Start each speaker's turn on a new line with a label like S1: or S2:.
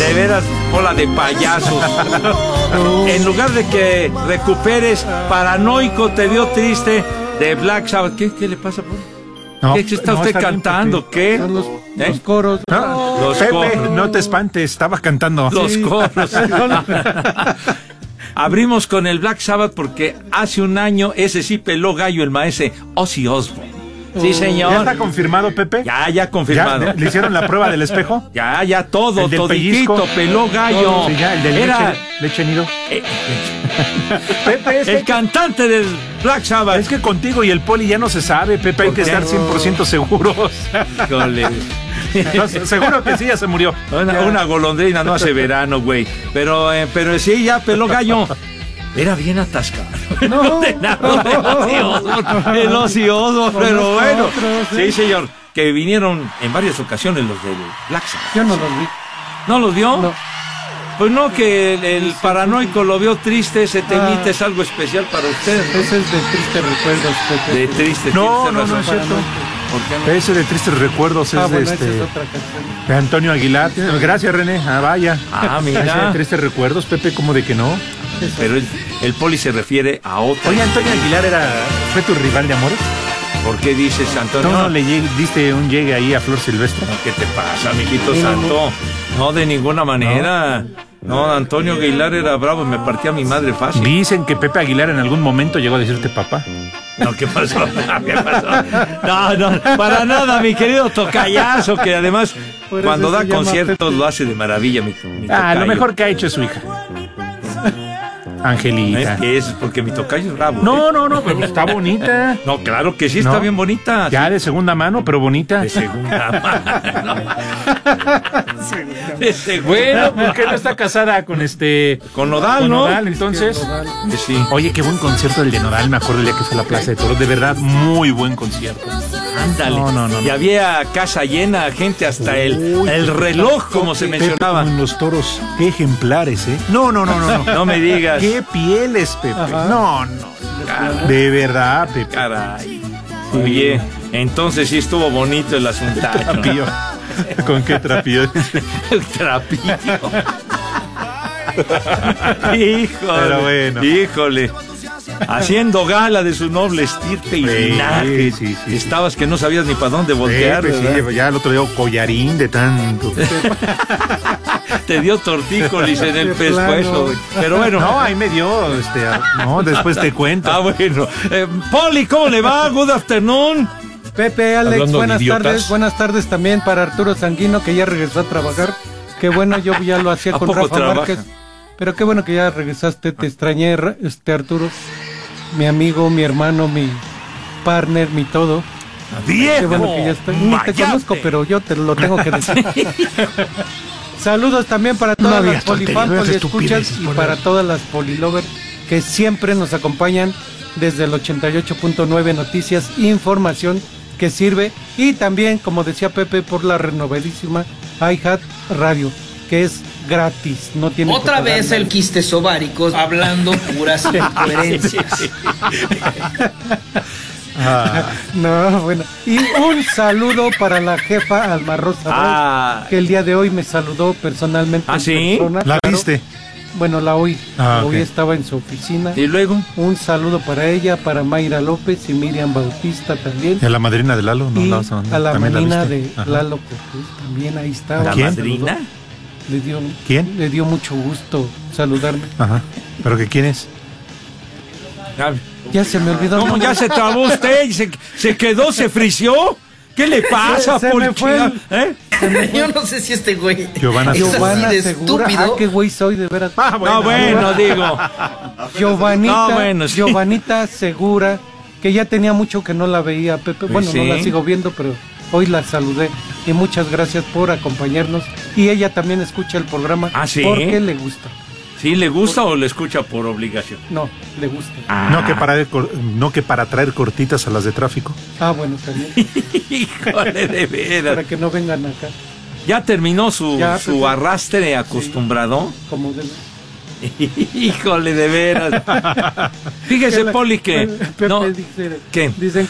S1: De veras, bola de payasos. En lugar de que recuperes, Paranoico te dio triste de Black Sabbath. ¿Qué le pasa, Poli?
S2: No,
S1: ¿Qué está usted cantando? ¿Qué?
S3: Son los coros.
S2: No,
S1: Los
S2: Pepe,
S1: coros.
S2: no te espantes, estaba cantando.
S1: Los coros. Abrimos con el Black Sabbath porque hace un año ese sí peló gallo el maestro Ozzy Osbourne. Sí, señor.
S2: ¿Ya está confirmado, Pepe?
S1: Ya confirmado.
S2: ¿Ya le hicieron la prueba del espejo?
S1: Ya todo,
S2: El del
S1: toditito,
S2: pellizco.
S1: peló gallo.
S2: Sí, ya, el de leche nido. Pepe,
S1: El cantante del Black Sabbath.
S2: es que contigo y el Poli ya no se sabe, Pepe, hay
S1: ¿Por
S2: que
S1: qué?
S2: estar 100% seguros.
S1: Híjole.
S2: No, seguro que sí, ya se murió.
S1: Una golondrina no hace verano, güey. Pero sí, ya peló gallo. Era bien atascado.
S3: No.
S1: El Ozzy Osbourne, pero bueno.
S3: nosotros,
S1: Sí, señor. Que vinieron en varias ocasiones los del Black Sabbath.
S3: Yo no los vi.
S1: ¿No los vio?
S3: No.
S1: Pues no, que el Paranoico lo vio triste. Ese temita es algo especial para usted, ¿no?
S3: Ese es de tristes recuerdos, Pepe.
S1: De triste.
S2: No,
S1: tiene
S2: no,
S1: razón.
S2: no es cierto.
S1: ¿Por qué no?
S2: Ese de tristes recuerdos es
S3: Bueno,
S2: de
S3: esa es otra canción.
S2: de Antonio Aguilar. Gracias, René. Vaya.
S1: Ah,
S2: Ese de
S1: mira.
S2: tristes recuerdos, Pepe, ¿cómo de que no?
S1: Pero el Poli se refiere a otro.
S2: Oye, Antonio Aguilar fue tu rival de amores.
S1: ¿Por qué dices, Antonio?
S2: ¿No le diste un llegue ahí a Flor Silvestre?
S1: ¿Qué te pasa, mijito santo? No, de ninguna manera. No, Antonio Aguilar era bravo, me partía mi madre fácil.
S2: Dicen que Pepe Aguilar en algún momento llegó a decirte papá.
S1: No, ¿qué pasó? ¿Qué pasó? No, para nada, mi querido tocayazo, que además
S3: Por
S1: cuando
S3: eso
S1: da
S3: se llama
S1: conciertos
S3: Pepe.
S1: lo hace de maravilla, mi
S2: Lo
S1: tocayo.
S2: mejor que ha hecho es su hija. Angelita.
S1: Es porque mi tocayo es bravo.
S2: No, pero está bonita.
S1: No, claro que sí, está
S2: No.
S1: bien bonita.
S2: Ya de segunda mano, pero bonita.
S1: De segunda mano. De segunda.
S2: Bueno, ¿por qué no está casada con
S1: Con Nodal,
S2: con
S1: ¿no?
S2: Nodal, entonces?
S1: Sí.
S2: Oye, qué buen concierto el de Nodal, me acuerdo el día que fue a la Plaza de Toros. De verdad, muy buen concierto.
S1: Ándale.
S2: No.
S1: Y había casa llena, gente hasta el reloj, como se mencionaba.
S2: Pepe, con los toros, qué ejemplares, ¿eh? No.
S1: No me digas.
S2: Qué pieles, Pepe.
S3: Ajá.
S2: No. De verdad, Pepe.
S1: Caray. Oye, entonces sí estuvo bonito el asunto.
S2: Trapillo. ¿Con qué trapillo?
S1: El trapillo. Híjole.
S2: Pero bueno.
S1: Híjole. Haciendo gala de su noble estirpe y
S2: Sí,
S1: linaje.
S2: sí.
S1: Estabas que no sabías ni para dónde voltear.
S2: Pepe,
S1: ¿verdad?
S2: sí, ya el otro día collarín de tanto.
S1: Te dio tortícolis en el
S3: De
S1: pescuezo.
S3: plano.
S1: Güey. Pero bueno.
S2: No, ahí me dio, no, después te cuento.
S1: Ah, bueno. Poli, ¿cómo le va? Good afternoon.
S3: Pepe, Alex,
S1: Hablando de
S3: buenas
S1: idiotas.
S3: tardes. Buenas tardes también para Arturo Sanguino, que ya regresó a trabajar. Qué bueno, yo ya lo hacía
S1: ¿A
S3: con
S1: poco
S3: Rafa
S1: trabaja?
S3: Márquez. Pero qué bueno que ya regresaste, te extrañé, Arturo. Mi amigo, mi hermano, mi partner, mi todo. Qué bueno que ya estoy. Ni te
S1: mayate.
S3: conozco, pero yo te lo tengo que decir. Saludos también para
S2: No
S3: todas
S2: digas
S3: las polifan,
S2: tonterías,
S3: poliescuchas
S2: estupideces,
S3: y
S2: por
S3: para
S2: Dios.
S3: todas las polilovers que siempre nos acompañan desde el 88.9 Noticias, información que sirve, y también, como decía Pepe, por la renovadísima iHeart Radio, que es gratis, no tiene
S4: Otra
S3: que pagar
S4: vez
S3: nada.
S4: el quistes ováricos hablando puras incoherencias.
S3: No, bueno. Y un saludo para la jefa Alma Rosa
S1: Ah.
S3: que el día de hoy me saludó personalmente.
S1: ¿Ah,
S3: en
S1: sí?
S3: persona,
S2: ¿La
S3: claro.
S2: viste?
S3: Bueno, la oí.
S2: Ah,
S3: Hoy
S2: ok.
S3: estaba en su oficina.
S1: Y luego.
S3: Un saludo para ella, para Mayra López y Miriam Bautista también.
S2: ¿Y a la madrina de Lalo? No,
S3: Y
S2: la vas mandar.
S3: a la
S2: ¿También
S3: manina
S2: viste?
S3: de
S2: Ajá.
S3: Lalo Cortés también ahí estaba.
S1: ¿La
S2: ¿Quién?
S1: madrina?
S3: Le dio,
S2: ¿Quién?
S3: Le dio mucho gusto saludarme.
S2: Ajá. ¿Pero que quién es?
S1: Ah,
S3: Ya se me olvidó.
S1: ¿Cómo ya se trabó usted? ¿Se quedó? ¿Se frició? ¿Qué le pasa,
S3: Se me
S1: Poli?
S3: fue el-
S1: ¿Eh?
S4: Yo no sé si este güey
S2: Giovanna
S4: es así
S3: Giovanna
S4: de
S3: Segura.
S4: estúpido.
S3: Qué güey soy, de veras.
S1: No, bueno, digo.
S3: Giovanita,
S1: No, bueno, sí.
S3: Giovanita Segura, que ya tenía mucho que no la veía, Pepe. Bueno,
S1: sí.
S3: no la sigo viendo, pero hoy la saludé. Y muchas gracias por acompañarnos. Y ella también escucha el programa.
S1: ¿Ah, sí?
S3: Porque le gusta.
S1: ¿Sí le gusta o le escucha por obligación?
S3: No, le gusta.
S2: No que para traer cortitas a las de tráfico.
S3: Ah, bueno, también.
S1: Híjole, de veras.
S3: Para que no vengan acá.
S1: ¿Ya terminó su
S3: Ya, Pepe.
S1: arrastre acostumbrado?
S3: Como de...
S1: Híjole, de veras. Fíjese, Poli, que...
S3: Pepe
S1: no,
S3: dice,
S1: ¿qué?
S3: dicen